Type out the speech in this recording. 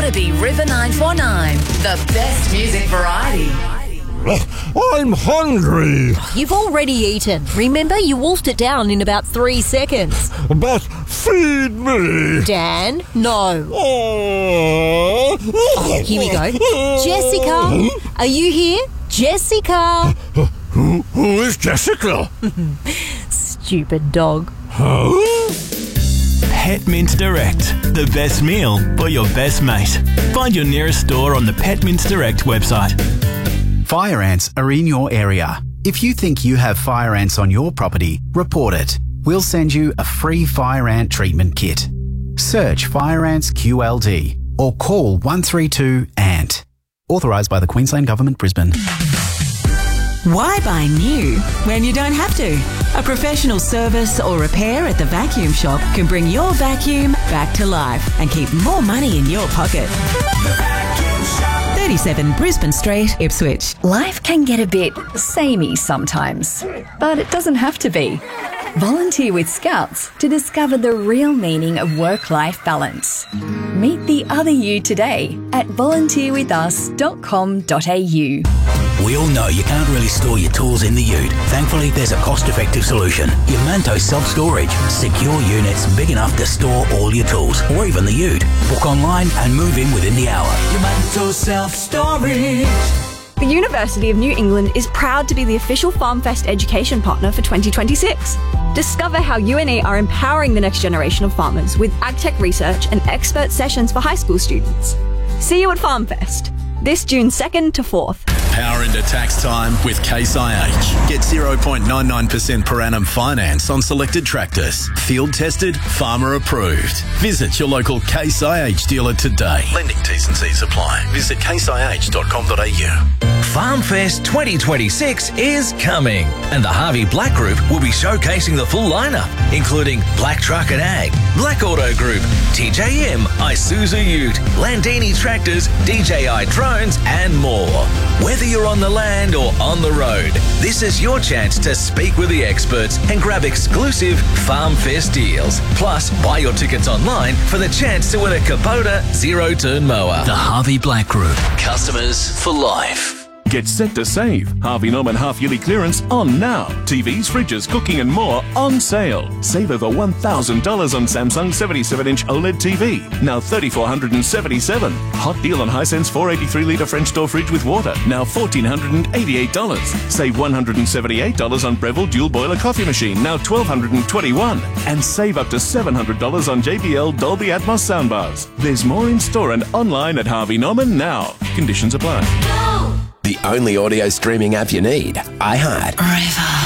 Wannabe River 949, the best music variety. I'm hungry. You've already eaten. Remember, you wolfed it down in about 3 seconds. But feed me. Dan, no. Oh. Here we go. Jessica, are you here? Jessica. Who is Jessica? Stupid dog. Huh? Pet Mint Direct, the best meal for your best mate. Find your nearest store on the Pet Mint Direct website. Fire ants are in your area. If you think you have fire ants on your property, report it. We'll send you a free fire ant treatment kit. Search Fire Ants QLD or call 132-ANT. Authorised by the Queensland Government, Brisbane. Why buy new when you don't have to? A professional service or repair at the Vacuum Shop can bring your vacuum back to life and keep more money in your pocket. 37 Brisbane Street, Ipswich. Life can get a bit samey sometimes, but it doesn't have to be. Volunteer with Scouts to discover the real meaning of work-life balance. Meet the other you today at volunteerwithus.com.au. We all know you can't really store your tools in the ute. Thankfully, there's a cost-effective solution. Yamanto Self-Storage. Secure units big enough to store all your tools, or even the ute. Book online and move in within the hour. Yamanto Self-Storage. The University of New England is proud to be the official FarmFest education partner for 2026. Discover how UNE are empowering the next generation of farmers with agtech research and expert sessions for high school students. See you at FarmFest, this June 2nd to 4th. Power into tax time with Case IH. Get 0.99% per annum finance on selected tractors. Field tested, farmer approved. Visit your local Case IH dealer today. Lending T's and C's apply. Visit caseih.com.au. FarmFest 2026 is coming, and the Harvey Black Group will be showcasing the full lineup, including Black Truck and Ag, Black Auto Group, TJM, Isuzu Ute, Landini Tractors, DJI Drones, and more. Whether you're on the land or on the road, this is your chance to speak with the experts and grab exclusive FarmFest deals. Plus, buy your tickets online for the chance to win a Kubota zero-turn mower. The Harvey Black Group. Customers for life. Get set to save. Harvey Norman half-yearly clearance on now. TVs, fridges, cooking and more on sale. Save over $1,000 on Samsung 77-inch OLED TV. Now $3,477. Hot deal on Hisense 483-litre French door fridge with water. Now $1,488. Save $178 on Breville dual boiler coffee machine. Now $1,221. And save up to $700 on JBL Dolby Atmos soundbars. There's more in store and online at Harvey Norman now. Conditions apply. The only audio streaming app you need, iHeart. River.